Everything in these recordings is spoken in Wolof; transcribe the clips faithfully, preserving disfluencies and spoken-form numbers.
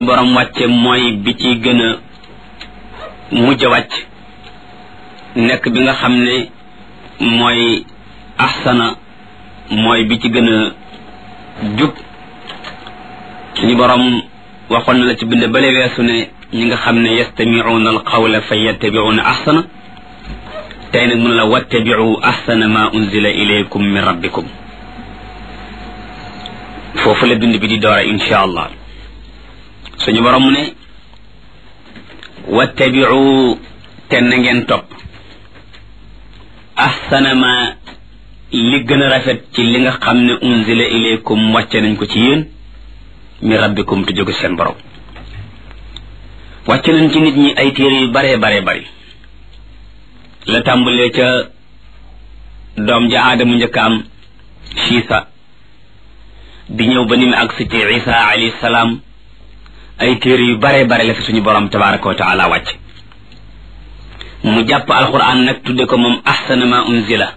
borom wàcce mooy bi ci gën a mujj a wàcc nekk bi nga xam ne mooy ahsana mooy bi ci gën a jub suñu borom waxoon na la ci bind bale weesu ne ñi nga xam ne yastami'una alqawla fa yattabi'una ahsana tey nag mun la wattabi'u ahsana ma unzila ilaykum min rabbikum foofu la bind bi di doora insha allah suñu borom mu ne wattabi'u te na ngeen topp ahsana ma li gën a rafet ci li nga xam ne unzila ilaykum wàcce nañ ko ci yéen mi rabbikum te jóge seen borom wàcce nañ ci nit ñi ay téere yu bare bare bari la tàmbalee ca doom ja aadamu njëkka am siisa di ñëw ba ni mu agsi ci isa alayhi salaam ay téere yu bare bare la fi suñu borom tabaraka wa taala wàcc mu jàpp alquran nag tudde ko moom ahsana ma unzila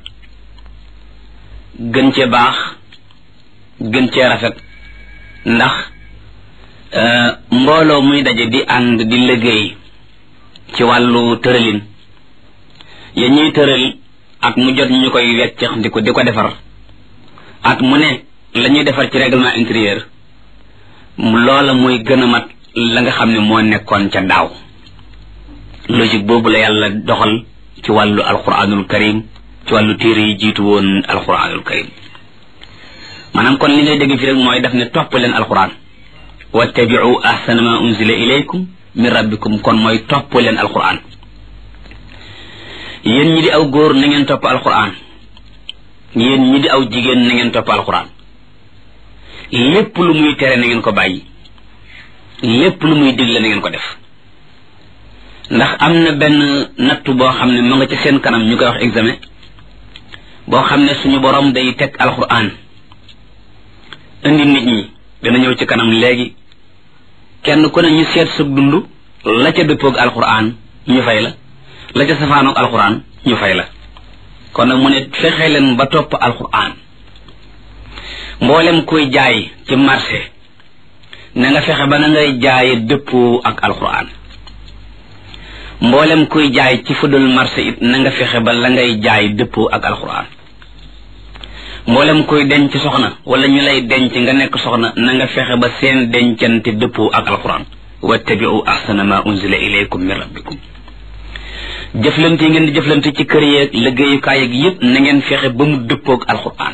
gën cee baax gën cee rafet ndax mbooloo muy daje di ànd di liggéey ci wàllu tëralin ya ñuy tëral at mu jot ñu koy weccex di ko di ko defar at mu ne la ñuy defar ci règlement intérieur loola mooy gën a mat la nga xam ne moo nekkoon ca daaw logique boobu la yàlla doxal ci wàllu alquranul karim ci wàllu téere yi jiitu woon alquranul karim maanaam kon li ngay dégg fi rek mooy daf ne topp leen alquran wattabi'u ahsana ma unzila ilaykum min rabbikum kon mooy topp leen alquran yéen ñi di aw góor na ngeen topp alquran yéen ñi di aw jigéen na ngeen topp alquran lépp lu muy tere na ngeen ko bàyyi lépp lu muy digle na ngeen ko def ndax am na benn nattu boo xam ne mu nga ci seen kanam ñu koy wax examen boo xam ne suñu borom day teg alquran indi nit ñi dana ñëw ci kanam léegi kenn ku ne ñu seet sa dund la ca dëppoog alquran ñu fay la la ca safaanoog alquran ñu fay la kon nag mu ne fexe leen ba topp alquran mboolem kuy jaay ci marché na nga fexe ba na ngay jaaye dëppoo ak alquran mboolem kuy jaay ci fudul marché it na nga fexe ba la ngay jaay dëppoo ak alquran mboolem kuy denc soxna wala ñu lay denc nga nekk soxna na nga fexe ba seen dencante dëppoo ak alquran wattabi'u ahsana ma unzila ilaykum min rabbikum jëflante ngeen di jëflante ci kër yeeg liggéeyukaay yeeg yépp na ngeen fexe ba mu dëppoo ak alquran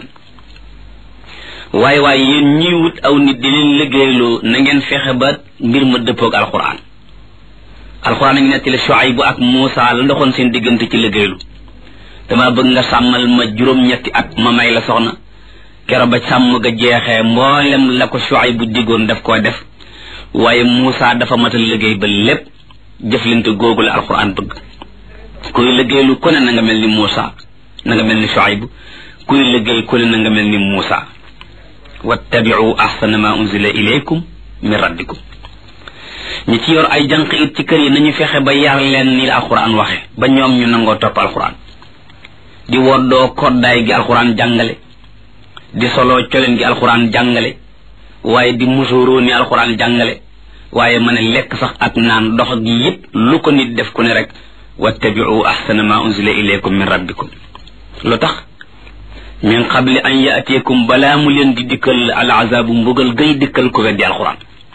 waaye waaye yéen ñiy wut aw nit di leen liggéeyloo na ngeen fexe ba mbir ma dëppoo ak alquran alquran a ngi nettali Shuayb ak Muusa la ndoxoon seen diggante ci liggéeylu dama bëgg nga sàmmal ma juróom-ñetti at ma may la soxna kero ba sàmm ga jeexee mboolem la ko Shuayb bu diggoon daf koo def waaye Muusa dafa matal liggéey ba lépp jëflante googu la alquran bëgg kuy liggéeylu ku ne na nga mel ni Muusa na nga mel ni Shuayb kuy liggéey ku ne na nga mel ni Muusa wattabi'u ahsana ma unzila ilaykum min rabbikum ñi ci yor ay jànq it ci kër yi nañu fexe ba yar leen ni la alquran waxe ba ñoom ñu nangoo topp alquran di woddoo koddaay gi alquran jàngale di soloo coleen gi alquran jàngale waaye di musuroo ni alquran jàngale waaye mën a lekk sax ak naan dox ak yépp lu ko nit def ku ne rek wattabi'u ahsana ma unzila ilaykum min rabbikum lu tax min qabli an ya'tiyakum balaa mu leen di dikkal al azabu mbugal gay dikkal ko weddi alquran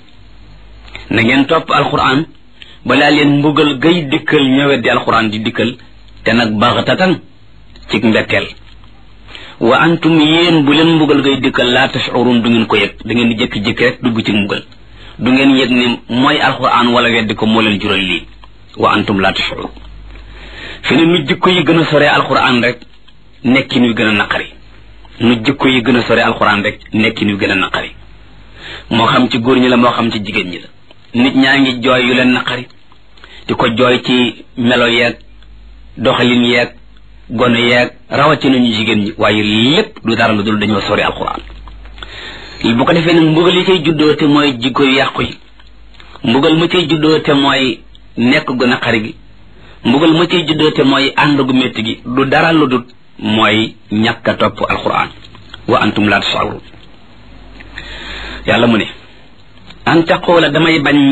na ngeen topp alquran balaa leen mbugal gay dikkal ña weddi alquran di dikkal te nag baxtatan ci mbetteel wa antum yéen bu leen mbugal gay dikkal laa tash'urun du ngeen ko yëg da ngeen di jékki-jékki rek dugg ci mbugal du ngeen yëg ne mooy alquran wala weddi ko moo leen jural lii wa antum laa tash'urun fi ne nu jikko yi gën a sore alquran rek nekkin wi gën a naqari nu jikko yi gën a sore alquran rek nekkin wi gën a naqari moo xam ci góor ñi la moo xam ci jigéen ñi la nit ñaa ngi jooy yu leen naqari di ko jooy ci melo yeeg doxalin yeeg gone yeeg rawatina ñu jigéen ñi waaye lépp du dara lu dul dañoo sori alquran bu ko defee nag mbugal yi cay juddoo te mooy jikko yu yàqu yi mbugal ma cay juddoo te mooy nekk gu naqari gi mbugal ma cay juddoo te mooy ànd gu métti gi du dara lu dul mooy ñàkk a topp alquran wa antum la tasawrun yàlla mu ne an taqoola damay bañ